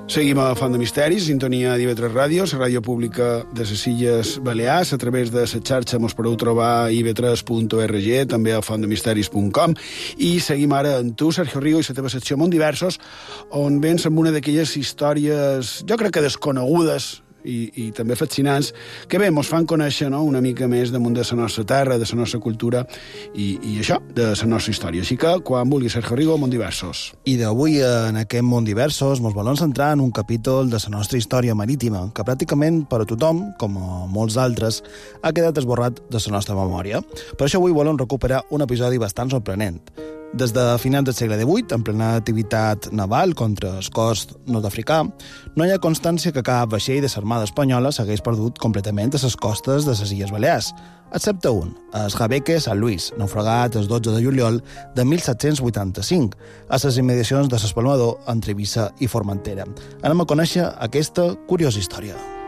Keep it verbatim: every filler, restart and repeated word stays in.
Seguim a Font de Misteris, sintonia d'I V tres Ràdio, la ràdio pública de les Illes Balears, a través de la xarxa mos podeu trobar a i ve tres punt org, també a font de misteris punt com, i seguim ara amb tu, Sergio Rigo, i la teva secció Món Diversos, on vens amb una d'aquelles històries, jo crec que desconegudes, i, i també fascinants, que bé, mos fan conèixer, no?, una mica més damunt de la nostra terra, de la nostra cultura, i, i això, de la nostra història. Així que, quan vulgui, Sergio Rigo, Món Diversos. I d'avui, en aquest Món Diversos, mos volem centrar en un capítol de la nostra història marítima, que pràcticament per a tothom, com a molts altres, ha quedat esborrat de la nostra memòria. Per això avui volem recuperar un episodi bastant sorprenent. Des de finals del segle divuit, en plena activitat naval contra el cost nord-africà, no hi ha constància que cap vaixell de l'armada espanyola s'hagués perdut completament a les costes de les Illes Balears, excepte un, el Jabeque Sant Lluís, naufragat el dotze de juliol de mil set-cents vuitanta-cinc, a les immediacions de l'espalmador entre Eivissa i Formentera. Anem a conèixer aquesta curiosa història.